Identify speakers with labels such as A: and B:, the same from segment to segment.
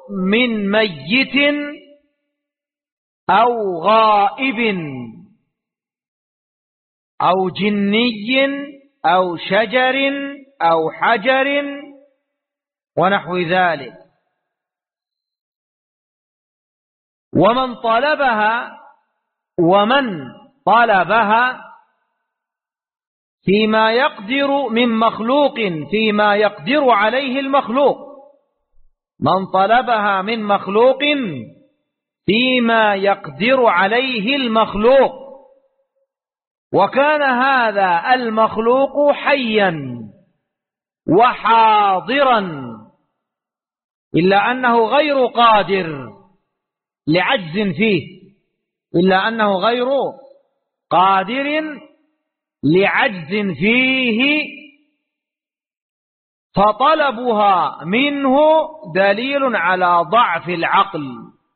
A: من ميت أو غائب أو جني أو شجر أو حجر ونحو ذلك. ومن طلبها فيما يقدر من مخلوق فيما يقدر عليه المخلوق، من طلبها من مخلوق فيما يقدر عليه المخلوق، وكان هذا المخلوق حيا وحاضرا إلا أنه غير قادر لعجز فيه، إلا أنه غير قادر لعجز فيه، فطلبها منه دليل على ضعف العقل،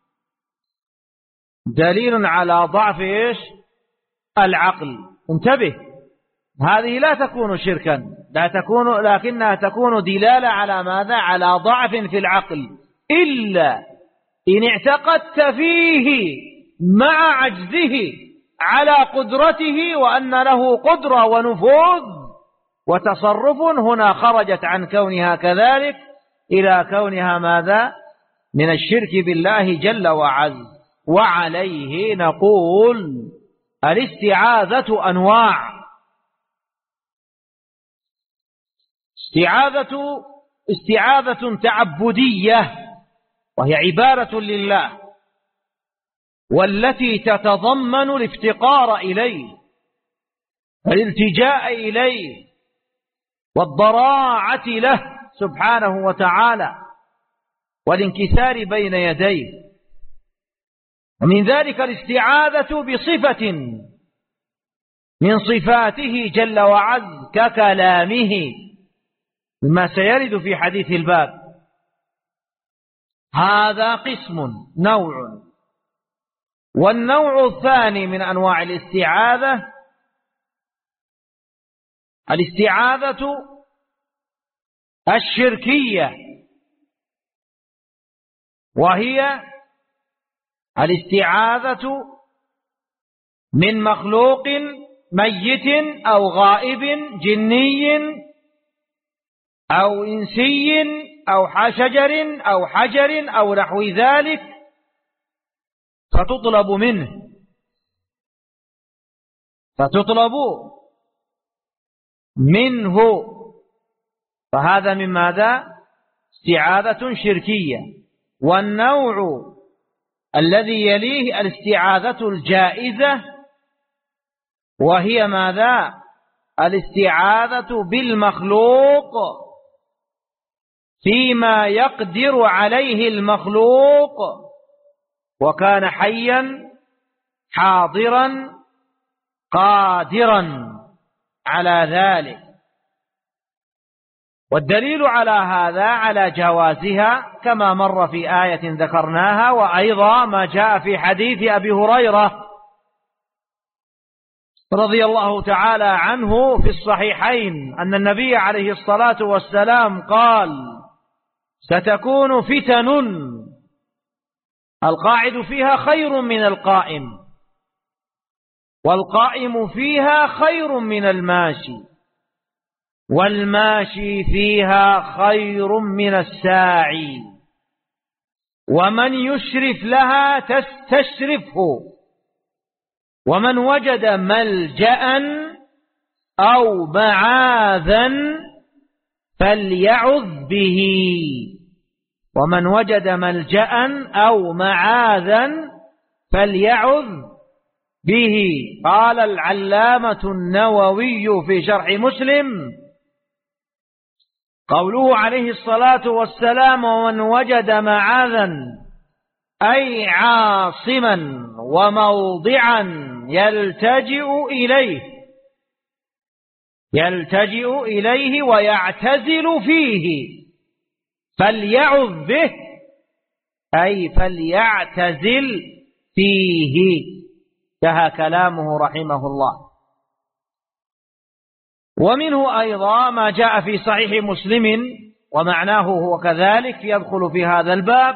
A: دليل على ضعف إيش؟ العقل. انتبه، هذه لا تكون شركا، لكنها تكون دلالة على ماذا؟ على ضعف في العقل، إلا إن اعتقدت فيه مع عجزه على قدرته وأن له قدرة ونفوذ وتصرف، هنا خرجت عن كونها كذلك إلى كونها ماذا؟ من الشرك بالله جل وعز. وعليه نقول الاستعاذة أنواع. استعاذة تعبدية وهي عبادة لله، والتي تتضمن الافتقار إليه والالتجاء إليه والضراعة له سبحانه وتعالى والانكسار بين يديه. ومن ذلك الاستعاذة بصفة من صفاته جل وعز ككلامه، مما سيرد في حديث الباب. هذا قسم نوع. والنوع الثاني من أنواع الاستعاذة الاستعاذة الشركية، وهي الاستعاذة من مخلوق ميت أو غائب جني أو إنسي أو شجر أو حجر أو نحو ذلك، فتطلب منه، فهذا من ماذا؟ استعاذة شركية. والنوع الذي يليه الاستعاذة الجائزة، وهي ماذا؟ الاستعاذة بالمخلوق فيما يقدر عليه المخلوق، وكان حيا حاضرا قادرا على ذلك. والدليل على هذا على جوازها كما مر في آية ذكرناها، وأيضا ما جاء في حديث أبي هريرة رضي الله تعالى عنه في الصحيحين أن النبي عليه الصلاة والسلام قال: ستكون فتن القاعد فيها خير من القائم، والقائم فيها خير من الماشي، والماشي فيها خير من الساعي، ومن يشرف لها تستشرفه، ومن وجد ملجأ أو معاذا فليعذ به، ومن وجد ملجأ أو معاذا فليعذ به. قال العلامة النووي في شرح مسلم: قوله عليه الصلاة والسلام ومن وجد معاذا أي عاصما وموضعا يلتجئ إليه ويعتزل فيه، فليعذ به أي فليعتزل فيه. انتهى كلامه رحمه الله. ومنه أيضا ما جاء في صحيح مسلم ومعناه هو كذلك يدخل في هذا الباب: